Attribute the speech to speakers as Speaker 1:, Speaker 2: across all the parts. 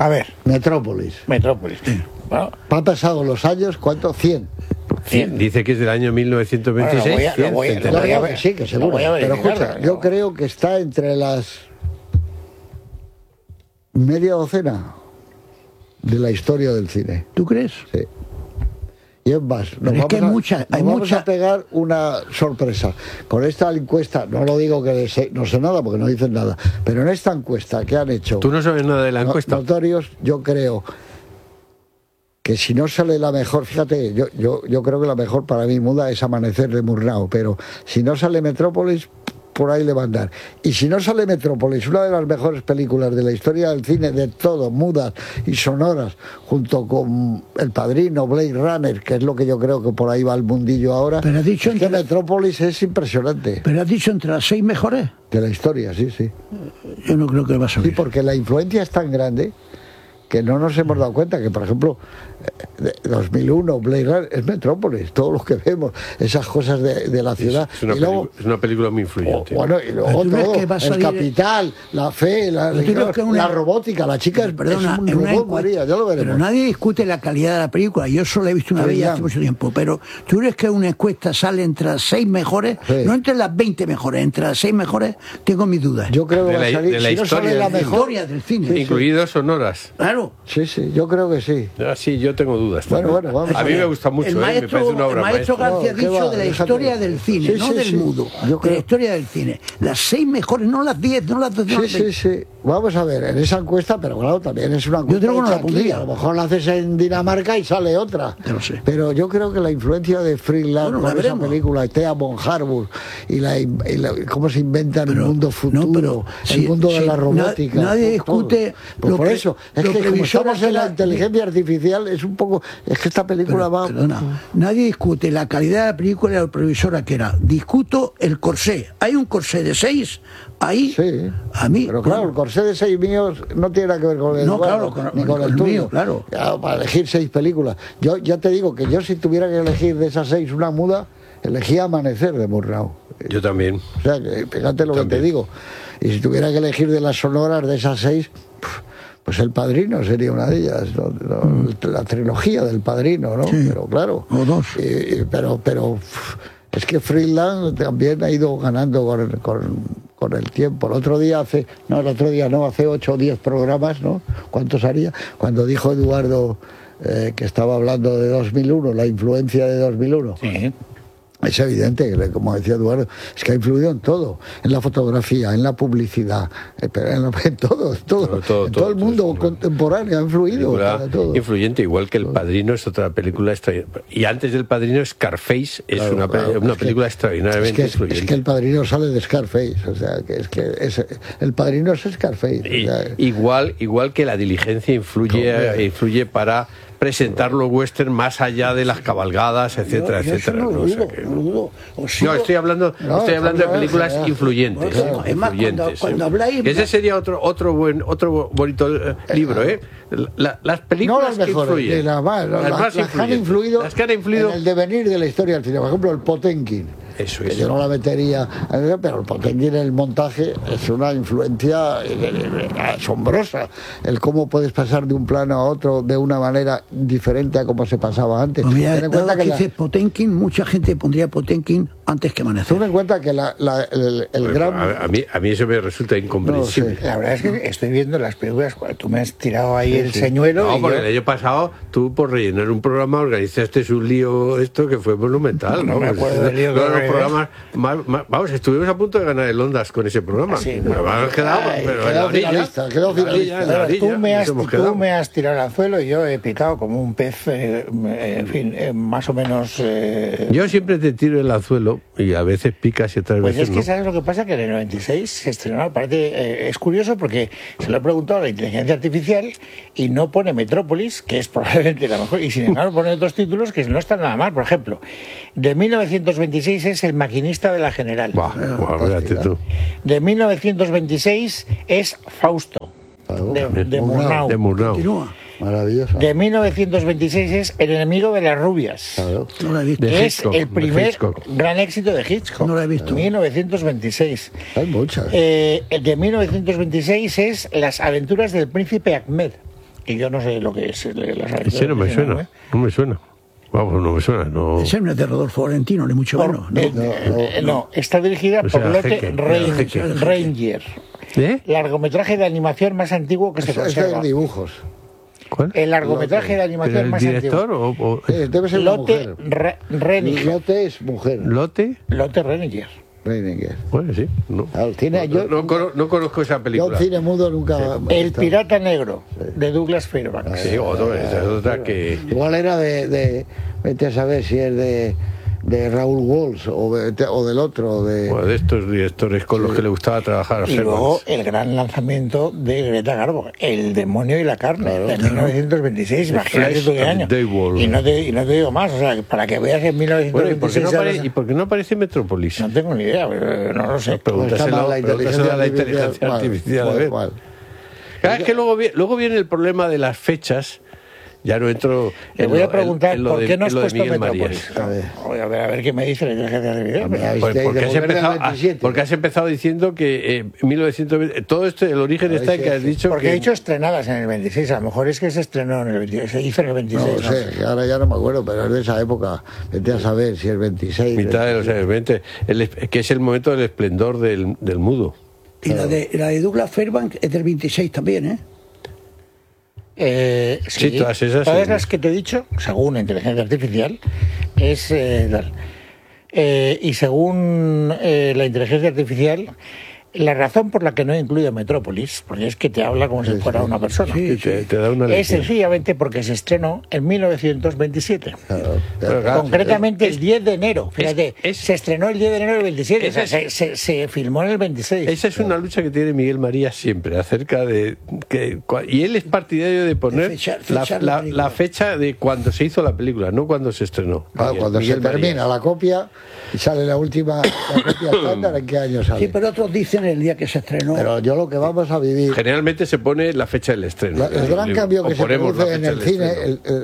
Speaker 1: A ver.
Speaker 2: Metrópolis.
Speaker 1: Sí. Bueno.
Speaker 2: Han pasado los años, ¿cuánto? 100.
Speaker 3: 100. Dice que es del año 1926.
Speaker 1: Bueno, lo voy a ver.
Speaker 2: Sí, que seguro. Pero escucha, yo creo que está entre las media docena de la historia del cine.
Speaker 4: ¿Tú crees?
Speaker 2: Sí. Y es más, vamos a pegar una sorpresa. Con esta encuesta, no lo digo que no sé nada porque no dicen nada, pero en esta encuesta que han hecho...
Speaker 3: ¿Tú no sabes nada de la encuesta?
Speaker 2: Notorios, yo creo que si no sale la mejor, fíjate, yo creo que la mejor para mí muda es Amanecer de Murnau, pero si no sale Metrópolis, por ahí le van a dar. Y si no sale Metrópolis, una de las mejores películas de la historia del cine, de todo, mudas y sonoras, junto con El Padrino, Blade Runner, que es lo que yo creo que por ahí va el mundillo ahora,
Speaker 4: pero has dicho
Speaker 2: que Metrópolis es impresionante.
Speaker 4: Pero has dicho entre las 6 mejores
Speaker 2: de la historia, sí.
Speaker 4: Yo no creo que va a subir.
Speaker 2: Sí, porque la influencia es tan grande que no nos hemos dado cuenta que, por ejemplo, 2001, Blade Runner, es Metrópolis, todos los que vemos, esas cosas de la ciudad.
Speaker 3: Es una película muy influyente.
Speaker 2: Bueno, y luego todo, El Capital, la fe, la robótica, la chica es un robot, María, ya lo veremos.
Speaker 4: Pero nadie discute la calidad de la película, yo solo he visto una vez hace mucho tiempo, pero ¿tú crees que una encuesta sale entre las 6 mejores? Sí. No entre las 20 mejores, entre las 6 mejores, tengo mis dudas.
Speaker 2: Yo creo que va a salir,
Speaker 3: si no sale la mejor
Speaker 4: del cine.
Speaker 3: Incluidos sonoras.
Speaker 4: Claro.
Speaker 2: Sí, yo creo que sí.
Speaker 3: Sí, yo tengo dudas.
Speaker 2: Bueno, vamos
Speaker 3: a mí me gusta mucho, me parece una obra
Speaker 4: maestra. El maestro García ha dicho de la historia del cine, no del mudo. De la historia del cine. Las 6 mejores, no las 10, no las 12.
Speaker 2: Sí. Vamos a ver, en esa encuesta, pero claro, también es una encuesta.
Speaker 4: Yo creo que no la pondría.
Speaker 2: A lo mejor la haces en Dinamarca y sale otra.
Speaker 4: Yo no sé.
Speaker 2: Pero yo creo que la influencia de Friedland con esa película, Thea von Harburg, y cómo se inventa el mundo futuro, el mundo de la robótica.
Speaker 4: Nadie discute.
Speaker 2: Por eso, es que como estamos en la inteligencia artificial, es un poco. Es que esta película va.
Speaker 4: Perdona, nadie discute la calidad de la película y la previsora que era. Discuto el corsé. Hay un corsé de 6. Ahí,
Speaker 2: sí,
Speaker 4: a mí.
Speaker 2: Pero claro, el corsé de 6 míos no tiene nada que ver con el ni con el tuyo.
Speaker 4: Mío, claro.
Speaker 2: Para elegir 6 películas. Yo ya te digo que yo, si tuviera que elegir de esas 6 una muda, elegía Amanecer de Murnau.
Speaker 3: Yo también.
Speaker 2: O sea, fíjate lo que te digo. Y si tuviera que elegir de las sonoras de esas 6, pues El Padrino sería una de ellas, ¿no? La trilogía del Padrino, ¿no? Sí. Pero claro.
Speaker 4: O 2.
Speaker 2: Pero es que Friedland también ha ido ganando con el tiempo. Hace 8 o 10 programas, ¿no? ¿Cuántos haría? Cuando dijo Eduardo que estaba hablando de 2001, la influencia de 2001.
Speaker 1: Sí.
Speaker 2: Es evidente que, como decía Eduardo, es que ha influido en todo, en la fotografía, en la publicidad, en todo el mundo contemporáneo ha influido.
Speaker 3: Todo. Influyente, igual que El Padrino es otra película extraordinaria. Y antes del Padrino, Scarface es una película extraordinariamente influyente.
Speaker 2: Es que El Padrino sale de Scarface, o sea, El Padrino es Scarface.
Speaker 3: Igual que La Diligencia influye para presentar los western más allá de las cabalgadas, etcétera.
Speaker 4: No lo dudo.
Speaker 3: Estoy hablando de películas influyentes.
Speaker 4: Es más, cuando habláis...
Speaker 3: Ese sería otro bonito libro, ¿eh? Las películas
Speaker 2: no las mejores,
Speaker 3: que influyen.
Speaker 2: Las que han influido en el devenir de la historia del cine. Por ejemplo, el Potemkin.
Speaker 3: Eso es.
Speaker 2: Yo no la metería, pero el Potemkin, el montaje, es una influencia asombrosa. El cómo puedes pasar de un plano a otro de una manera diferente a como se pasaba antes.
Speaker 4: Pues mira, ten en cuenta que dices Potemkin, mucha gente pondría Potemkin antes que Amanecer.
Speaker 2: Ten en cuenta que el gran...
Speaker 3: A mí eso me resulta incomprensible.
Speaker 1: No sé. La verdad es que estoy viendo las películas, tú me has tirado ahí el señuelo.
Speaker 3: No, porque el año pasado tú, por rellenar un programa, organizaste un lío que fue monumental.
Speaker 1: No me acuerdo del lío.
Speaker 3: Programas vamos, estuvimos a punto de ganar el Ondas con ese programa.
Speaker 1: Sí,
Speaker 3: pero en la orilla.
Speaker 1: Tú me has tirado el anzuelo y yo he picado como un pez, en fin, más o menos...
Speaker 3: Yo siempre te tiro el anzuelo y a veces picas y otras
Speaker 1: pues
Speaker 3: veces
Speaker 1: es que ¿sabes lo que pasa? Que en el 96 se estrenó, es curioso porque se lo he preguntado a la inteligencia artificial y no pone Metrópolis, que es probablemente la mejor, y sin embargo pone otros títulos que no están nada mal. Por ejemplo, de 1926 es El maquinista de la General.
Speaker 3: Tú.
Speaker 1: De 1926 es Fausto, de Murnau.
Speaker 4: Continúa.
Speaker 2: Maravilloso.
Speaker 1: De 1926 es El enemigo de las rubias.
Speaker 2: Claro.
Speaker 4: No la he visto.
Speaker 1: Que es el primer gran éxito de Hitchcock.
Speaker 4: No la he visto.
Speaker 1: 1926.
Speaker 2: Hay muchas.
Speaker 1: El de 1926 es Las aventuras del príncipe Ahmed. y yo no sé lo que es las aventuras.
Speaker 3: Ese no me suena, no me suena. Vamos, no me suena, no.
Speaker 4: Ese no es de Rodolfo Valentino, ni mucho menos.
Speaker 1: No, está dirigida por Lotte Ranger. Largometraje de animación más antiguo que se conserva.
Speaker 2: Es de dibujos.
Speaker 3: ¿Cuál?
Speaker 1: El largometraje de animación más antiguo.
Speaker 3: ¿El director o...?
Speaker 2: Debe ser
Speaker 1: Lotte Renninger.
Speaker 2: Lotte es mujer.
Speaker 3: ¿Lotte?
Speaker 1: Lotte Renninger.
Speaker 3: Bueno, sí. No, no conozco esa película.
Speaker 2: Yo cine mudo nunca...
Speaker 1: El pirata negro, de Douglas Fairbanks.
Speaker 3: Sí, esa es otra que...
Speaker 2: Igual era vete a saber si es de Raúl Walsh o del otro.
Speaker 3: Bueno, de estos directores con los que le gustaba trabajar a
Speaker 1: Y luego el gran lanzamiento de Greta Garbo, El demonio y la carne, de 1926. Imagínate tú qué año. Y no te digo más, o sea, para que veas en 1926...
Speaker 3: ¿Y por qué no aparece Metrópolis?
Speaker 1: No tengo ni idea, no lo sé.
Speaker 3: Pregúntaselo a la inteligencia artificial. Claro, es que luego viene el problema de las fechas. Ya no entro.
Speaker 1: Le voy a preguntar por qué no has puesto Metrópolis. A ver qué me dice la inteligencia artificial.
Speaker 3: Porque has empezado diciendo que 1920. Todo esto, el origen está en que has dicho.
Speaker 1: Porque he dicho estrenadas en el 26. A lo mejor es que se estrenó en el 26. Se hizo en el 26.
Speaker 2: No sé, ahora ya no me acuerdo, pero es de esa época. Vete a saber si es 26.
Speaker 3: Mitad de los años 20. Que es el momento del esplendor del mudo.
Speaker 4: Y la de Douglas Fairbanks es del 26 también, ¿eh?
Speaker 1: Sí, todas esas. Todas las que te he dicho, según la inteligencia artificial, es tal. Y según la inteligencia artificial, la razón por la que no incluye Metrópolis, porque es que te habla como si fuera una persona,
Speaker 3: te da una lección.
Speaker 1: Es sencillamente porque se estrenó en 1927. Concretamente el 10 de enero. Fíjate, se estrenó el 10 de enero del 27. O sea, se filmó en el 26.
Speaker 3: Esa es una lucha que tiene Miguel María siempre, acerca de... y él es partidario de poner la fecha de cuando se hizo la película, no cuando se estrenó.
Speaker 2: Cuando Miguel se termina la copia y sale la última copia estándar, ¿en qué año sale?
Speaker 4: Sí, pero otros dicen el día que se estrenó.
Speaker 2: Pero yo lo que vamos a vivir...
Speaker 3: Generalmente se pone la fecha del estreno.
Speaker 2: El gran cambio que se produce en el cine,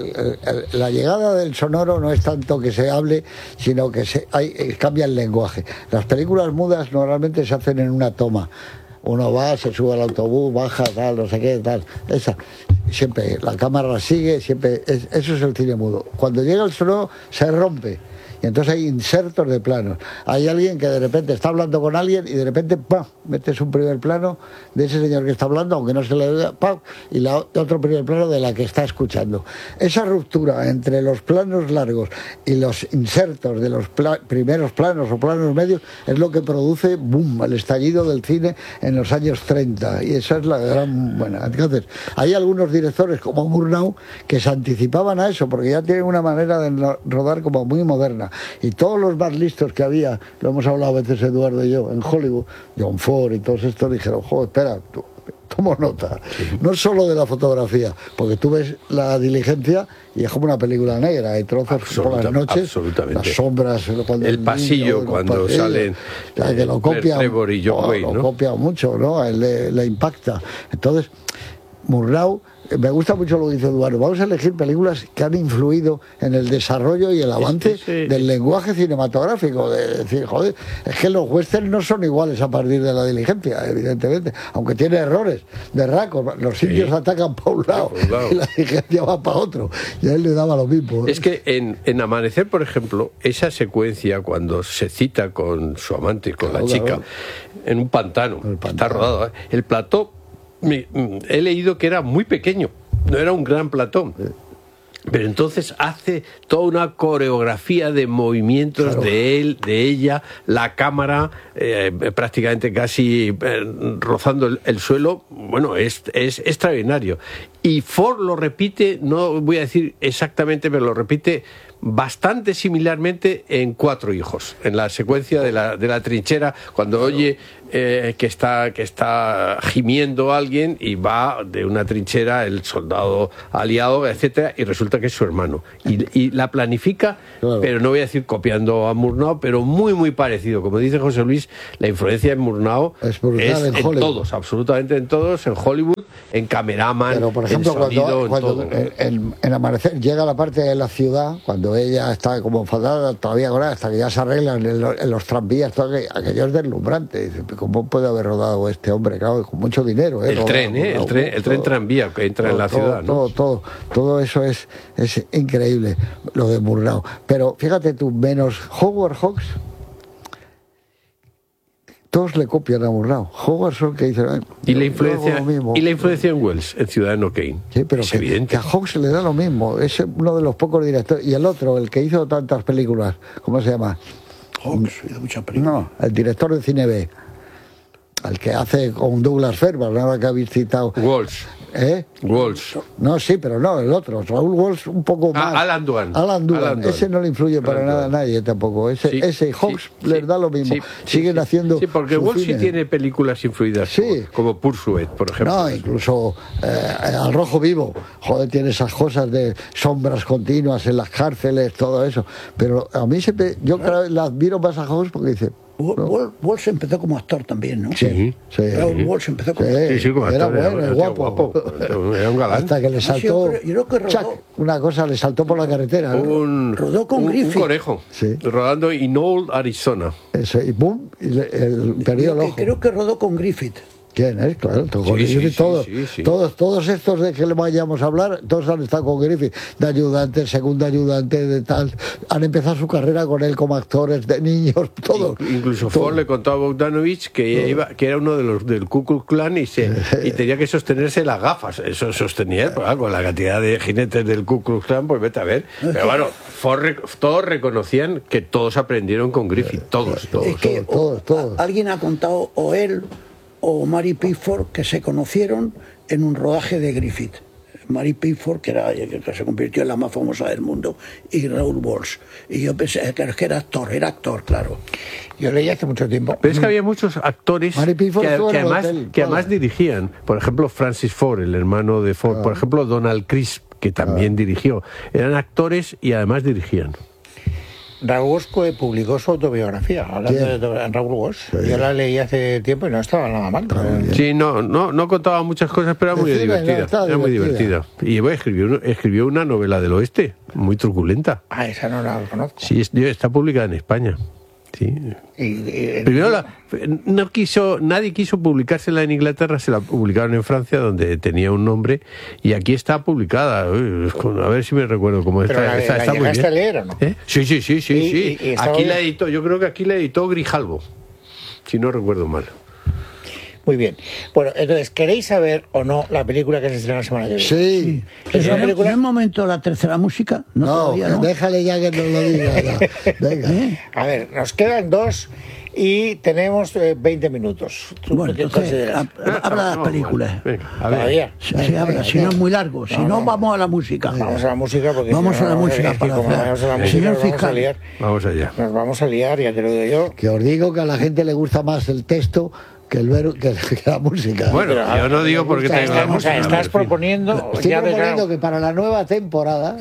Speaker 2: la llegada del sonoro no es tanto que se hable, sino que cambia el lenguaje. Las películas mudas normalmente se hacen en una toma. Uno va, se sube al autobús, baja, tal, no sé qué, tal. Siempre la cámara la sigue, siempre. Eso es el cine mudo. Cuando llega el sonoro, se rompe. Y entonces hay insertos de planos. Hay alguien que de repente está hablando con alguien y de repente ¡pam! Metes un primer plano de ese señor que está hablando, aunque no se le vea, ¡pam! Y otro primer plano de la que está escuchando. Esa ruptura entre los planos largos y los insertos de los primeros planos o planos medios es lo que produce ¡boom! El estallido del cine en los años 30. Y esa es la gran buena. Entonces, hay algunos directores como Murnau que se anticipaban a eso, porque ya tienen una manera de rodar como muy moderna. Y todos los más listos que había, lo hemos hablado a veces Eduardo y yo, en Hollywood, John Ford y todos estos dijeron, espera, tomo nota, no solo de la fotografía, porque tú ves La Diligencia y es como una película negra, hay trozos por las noches, las sombras,
Speaker 3: el pasillo cuando salen
Speaker 2: que lo copian,
Speaker 3: y John Wayne,
Speaker 2: lo copian mucho, ¿no? Le impacta. Entonces, Murnau, me gusta mucho lo que dice Eduardo. Vamos a elegir películas que han influido en el desarrollo y el avance del lenguaje cinematográfico. De decir, joder, es que los westerns no son iguales a partir de La Diligencia, evidentemente, aunque tiene errores de racos. Los indios atacan para un lado y La Diligencia va para otro. Y a él le daba lo mismo.
Speaker 3: Es que en Amanecer, por ejemplo, esa secuencia cuando se cita con su amante, con la chica, en un pantano, está rodado, el plató. He leído que era muy pequeño, no era un gran platón. Pero entonces hace toda una coreografía de movimientos de él, de ella, la cámara prácticamente casi rozando el suelo. Bueno, es extraordinario. Y Ford lo repite, no voy a decir exactamente, pero lo repite bastante similarmente en Cuatro hijos, en la secuencia de la trinchera, cuando oye que está gimiendo alguien y va de una trinchera el soldado aliado, etcétera, y resulta que es su hermano. Y la planifica, pero no voy a decir copiando a Murnau, pero muy, muy parecido. Como dice José Luis, la influencia en Murnau es en todos, absolutamente en todos, en Hollywood, en cameraman,
Speaker 2: pero por ejemplo,
Speaker 3: en sonido,
Speaker 2: cuando en Amanecer llega la parte de la ciudad, cuando ella está como enfadada todavía ahora, hasta que ya se arreglan en los tranvías, todo aquello es deslumbrante. Dice, ¿cómo puede haber rodado este hombre? Claro, con mucho dinero.
Speaker 3: El tren tranvía que entra en la ciudad, ¿no?
Speaker 2: Todo eso es increíble, lo de Murnau. Pero fíjate tú, menos Howard Hawks, todos le copian a Murnau. Howard son que dice...
Speaker 3: Y la influencia en Wells, en Ciudadano Kane.
Speaker 2: Sí, pero
Speaker 3: es evidente.
Speaker 2: Que a Hawks le da lo mismo. Es uno de los pocos directores. Y el otro, el que hizo tantas películas, ¿cómo se llama?
Speaker 4: Hawks hizo muchas películas.
Speaker 2: No, el director de cine B. El que hace con Douglas Fairbanks, nada que habéis citado.
Speaker 3: Walsh. Walsh.
Speaker 2: No, sí, pero no, el otro. Raúl Walsh un poco más.
Speaker 3: Alan Dwan.
Speaker 2: Ese no le influye para nada a nadie tampoco. Ese Hawks les da lo mismo. Siguen haciendo.
Speaker 3: Sí, porque Walsh sí tiene películas influidas. Como Pursuit, por ejemplo.
Speaker 2: No, incluso Al Rojo Vivo. Joder, tiene esas cosas de sombras continuas en las cárceles, todo eso. Pero a mí siempre. Yo cada vez la admiro más a Hawks porque dice.
Speaker 4: Walsh empezó como actor también, ¿no?
Speaker 2: Sí.
Speaker 4: Walsh empezó como actor.
Speaker 3: Sí, como actor.
Speaker 2: Era bueno, guapo.
Speaker 3: Era un galán.
Speaker 2: Hasta que le saltó.
Speaker 4: Yo creo que rodó,
Speaker 2: una cosa le saltó por la carretera.
Speaker 4: Rodó con Griffith.
Speaker 3: Un conejo.
Speaker 2: Sí.
Speaker 3: Rodando en Old Arizona.
Speaker 2: Eso, y boom, perdió el ojo.
Speaker 4: Creo que rodó con Griffith.
Speaker 2: ¿Quién es? Claro, todos estos de que le vayamos a hablar, todos han estado con Griffith, de ayudante, segundo ayudante, de tal. Han empezado su carrera con él como actores de niños, todos.
Speaker 3: Incluso Ford le contó a Bogdanovich que era uno de los del Ku Klux Klan y tenía que sostenerse las gafas. Eso sostenía él, con la cantidad de jinetes del Ku Klux Klan, pues vete a ver. Pero bueno, todos reconocían que todos aprendieron con Griffith, todos.
Speaker 4: Alguien ha contado, o él o Mary Pickford, que se conocieron en un rodaje de Griffith. Mary Pickford, que se convirtió en la más famosa del mundo, y Raúl Walsh. Y yo pensé que era actor, claro.
Speaker 1: Yo leí hace mucho tiempo.
Speaker 3: Pero es que había muchos actores que además dirigían. Por ejemplo, Francis Ford, el hermano de Ford. Por ejemplo, Donald Crisp, que también dirigió. Eran actores y además dirigían.
Speaker 1: Raúl Walsh publicó su autobiografía, hablando de Raúl Walsh. Yo la leí hace tiempo y no estaba nada mal.
Speaker 3: Sí, no contaba muchas cosas, pero era muy divertida. Era muy divertida. Y escribió una novela del oeste, muy truculenta.
Speaker 1: Ah, esa no la conozco.
Speaker 3: Sí, está publicada en España. Sí. Primero nadie quiso publicársela en Inglaterra, se la publicaron en Francia, donde tenía un nombre, y aquí está publicada. A ver si me recuerdo cómo está.
Speaker 1: ¿La
Speaker 3: muy bien.
Speaker 1: A leer o no?
Speaker 3: Sí. Aquí la editó, yo creo que aquí la editó Grijalvo, si no recuerdo mal.
Speaker 1: Muy bien. Bueno, entonces, ¿queréis saber o no la película que se estrena la semana que viene?
Speaker 2: Sí.
Speaker 1: ¿Es una película?
Speaker 4: ¿En un momento la tercera música? No,
Speaker 2: déjale ya que nos lo diga. Venga.
Speaker 1: A ver, nos quedan 2 y tenemos 20 minutos.
Speaker 4: Bueno, entonces, habla de las películas.
Speaker 1: Todavía.
Speaker 4: Sí, habla, si no es muy largo. Si no, vamos a la música.
Speaker 1: Vamos a la música porque...
Speaker 4: Vamos a la música.
Speaker 1: Señor fiscal.
Speaker 3: Vamos allá.
Speaker 1: Nos vamos a liar, ya te lo digo yo.
Speaker 2: Que os digo que a la gente le gusta más el texto que la música.
Speaker 3: Bueno, yo no digo porque tengo la música.
Speaker 1: Estás proponiendo...
Speaker 2: Estoy proponiendo que para la nueva temporada...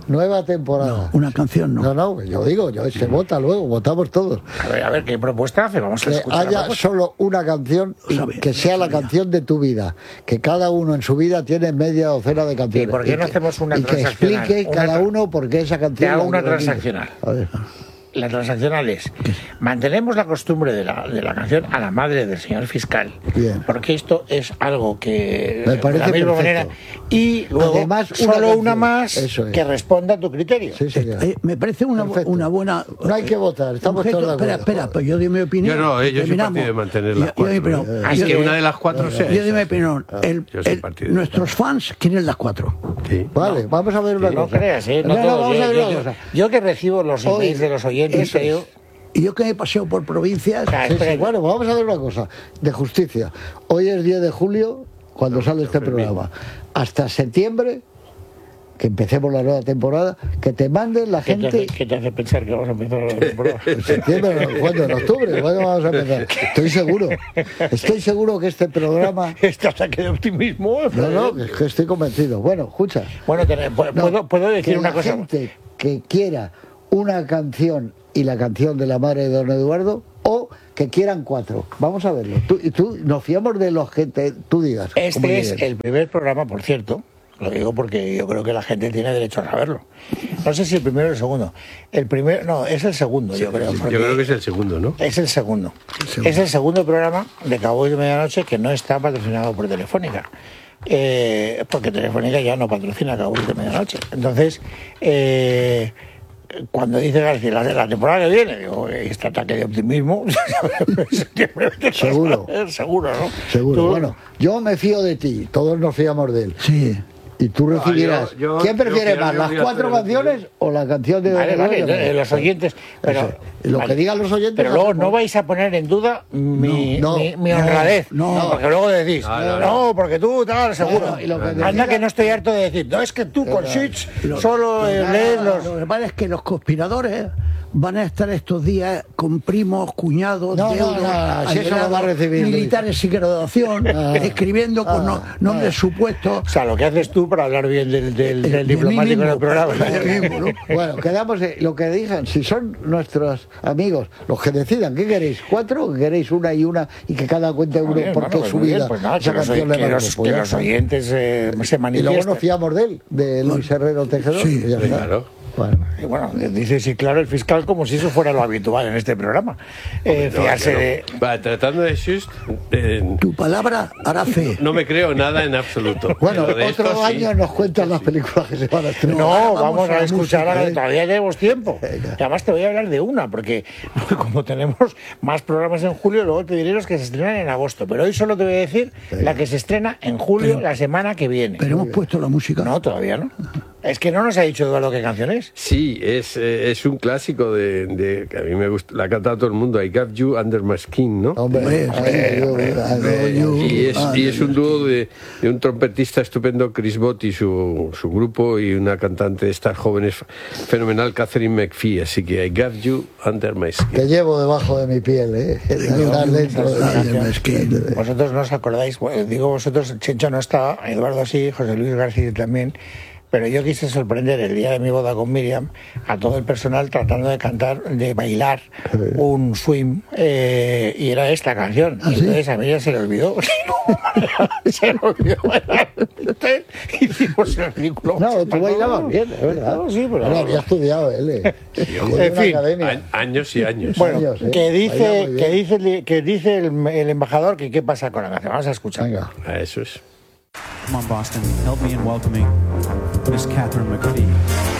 Speaker 4: Una canción no.
Speaker 2: No, yo digo, se vota luego, votamos todos.
Speaker 1: A ver, ¿qué propuesta hace? Vamos a escuchar.
Speaker 2: Que haya solo una canción, que sea la canción de tu vida. Que cada uno en su vida tiene media docena de canciones.
Speaker 1: ¿Y por qué no hacemos una transaccional?
Speaker 2: Y que explique cada uno por qué esa canción...
Speaker 1: Te hago una transaccional.
Speaker 2: A ver.
Speaker 1: La transaccional es: mantenemos la costumbre de la canción a la madre del señor fiscal.
Speaker 2: Bien.
Speaker 1: Porque esto es algo que
Speaker 2: me parece
Speaker 1: de la misma
Speaker 2: perfecto.
Speaker 1: manera. Y luego, además, solo una más que responda a tu criterio.
Speaker 2: Sí,
Speaker 4: me parece una buena.
Speaker 2: No hay que votar, estamos todos de acuerdo.
Speaker 4: Espera, pues yo doy mi opinión.
Speaker 3: Yo soy partido de mantener las 4. Es que una de las 4 sea.
Speaker 4: Yo doy mi opinión. Nuestros fans quieren las 4.
Speaker 3: Sí.
Speaker 2: Vale, vamos a ver una cosa.
Speaker 1: No creas, yo que recibo los emails de los oyentes.
Speaker 4: Y yo que me paseo por provincias...
Speaker 2: Bueno, vamos a ver una cosa de justicia. Hoy es 10 de julio, cuando sale este programa. Hasta septiembre, que empecemos la nueva temporada, que te manden la gente...
Speaker 1: ¿Qué te hace pensar que vamos a empezar la nueva temporada?
Speaker 2: En septiembre, ¿cuándo? En octubre, ¿cuándo vamos a empezar? Estoy seguro que este programa...
Speaker 1: Este ataque de optimismo...
Speaker 2: No, es que estoy convencido. Bueno, escucha.
Speaker 1: Bueno, ¿puedo decir una cosa?
Speaker 2: La gente que quiera una canción y la canción de la madre de don Eduardo, o que quieran 4. Vamos a verlo. Tú nos fiamos de los que tú digas.
Speaker 1: Este es el primer programa, por cierto, Lo digo porque yo creo que la gente tiene derecho a saberlo. No sé si el primero o el segundo. El primero, no, es el segundo, yo creo.
Speaker 3: Yo creo que es el segundo, ¿no?
Speaker 1: Es el segundo. Es el segundo programa de Cowboys de Medianoche que no está patrocinado por Telefónica. Porque Telefónica ya no patrocina Cowboys de Medianoche. Entonces, cuando dice García la temporada que viene, digo, este ataque de optimismo,
Speaker 2: seguro.
Speaker 1: Seguro, ¿no?
Speaker 2: Seguro. Bueno, yo me fío de ti, todos nos fiamos de él.
Speaker 4: Sí.
Speaker 2: Y tú recibirás. ¿Quién prefiere más, las 4 canciones o la canción de...
Speaker 1: Vale, los oyentes. Pero,
Speaker 2: lo que digan los oyentes...
Speaker 1: Pero luego no vais a poner en duda mi honradez.
Speaker 2: No.
Speaker 1: Porque luego decís, no, porque tú, tal, seguro. Anda que no estoy harto de decir, no, es que tú con Switch solo lees los...
Speaker 4: Lo que pasa es que los conspiradores van a estar estos días con primos, cuñados,
Speaker 2: si eso lo va a recibir
Speaker 4: militares sin graduación, escribiendo con nombres supuestos.
Speaker 1: O sea, lo que haces tú para hablar bien del diplomático en el programa.
Speaker 2: Bueno, quedamos lo que digan. Si son nuestros amigos los que decidan, ¿qué queréis? 4 o queréis una y que cada cuente uno porque es su vida?
Speaker 1: Pues nada, que los oyentes se manifiesten.
Speaker 2: Y luego nos fiamos de él, de Luis Herrero Tejedor.
Speaker 3: Sí, claro.
Speaker 1: Bueno, dice sí, claro, el fiscal, como si eso fuera lo habitual en este programa. Fiarse de...
Speaker 3: Tratando de Just...
Speaker 4: tu palabra hará fe.
Speaker 3: No me creo nada en absoluto.
Speaker 2: Bueno, otro año nos cuentan las películas que se van a estrenar.
Speaker 1: No, vamos a escuchar a todavía tenemos tiempo. Y además te voy a hablar de una, porque como tenemos más programas en julio, luego te diré los que se estrenan en agosto. Pero hoy solo te voy a decir la que se estrena en julio, la semana que viene.
Speaker 4: Pero hemos puesto la música.
Speaker 1: No, todavía no. Es que no nos ha dicho Eduardo qué canción es.
Speaker 3: Sí, es un clásico de que a mí me gusta, la ha cantado todo el mundo, I Got You Under My Skin, ¿no? Y es un dúo de un trompetista estupendo, Chris Bott, y su grupo, y una cantante de estas jóvenes fenomenal, Catherine McPhee, así que I Got You Under My Skin.
Speaker 2: Que llevo debajo de mi piel,
Speaker 1: Vosotros no os acordáis, digo vosotros, Chencho no está, Eduardo sí, José Luis García también. Pero yo quise sorprender el día de mi boda con Miriam a todo el personal tratando de cantar, de bailar un swing, y era esta canción. Y entonces a Miriam se le olvidó. Se le olvidó bailar. Entonces hicimos el ridículo.
Speaker 2: No, tú bailabas bien, es verdad.
Speaker 1: No, sí, pero
Speaker 2: había estudiado él.
Speaker 3: En fin, años y años.
Speaker 1: Bueno, que dice el embajador que qué pasa con la canción. Vamos a escuchar.
Speaker 2: Venga.
Speaker 3: Eso es.
Speaker 5: Come on, Boston, help me in welcoming Miss Catherine McPhee.